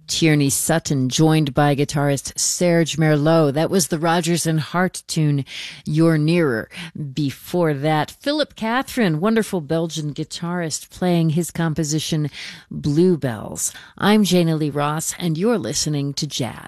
Tierney Sutton, joined by guitarist Serge Merlot. That was the Rodgers and Hart tune, You're Nearer. Before that, Philip Catherine, wonderful Belgian guitarist, playing his composition Bluebells. I'm Jana Lee Ross, and you're listening to Jazz.